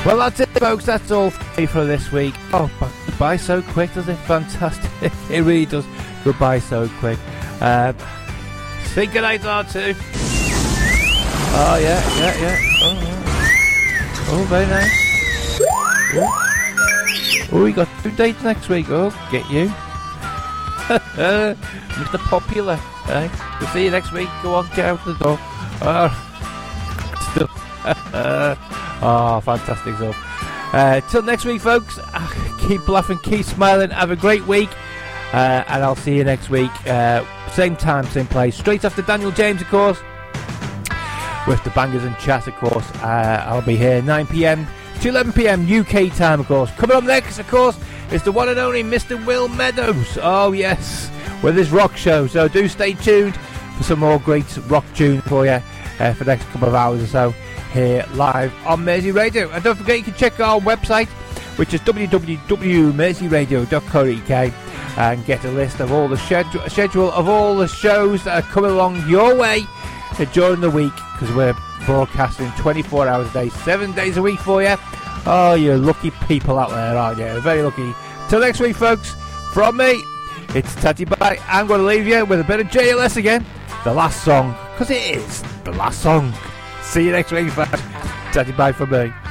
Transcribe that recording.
Well, that's it, folks. That's all for this week. Oh, but goodbye so quick, does it? Fantastic. It really does. Goodbye so quick. Say goodnight, R2. Oh, yeah. Oh, very nice. Oh, we got 2 dates next week. Oh, get you. Mr. Popular. We'll see you next week. Go on, get out the door. Oh, fantastic stuff. Till next week, folks. Keep laughing, keep smiling. Have a great week. And I'll see you next week. Same time, same place. Straight after Daniel James, of course. With the Bangers and Chat, of course. I'll be here 9 p.m. to 11 p.m. UK time, of course. Coming up next, of course, is the one and only Mr. Will Meadows. Oh, yes. With his rock show. So do stay tuned for some more great rock tunes for you for the next couple of hours or so here live on Mersey Radio. And don't forget, you can check our website, which is www.merseyradio.co.uk, and get a list of all the schedule of all the shows that are coming along your way during the week, because we're broadcasting 24 hours a day, 7 days a week for you. Oh, you're lucky people out there, aren't you? Very lucky. Till next week, folks, from me, it's Tatty Bye. I'm going to leave you with a bit of JLS again, the last song, because it is the last song. See you next week, folks. Tatty Bye from me.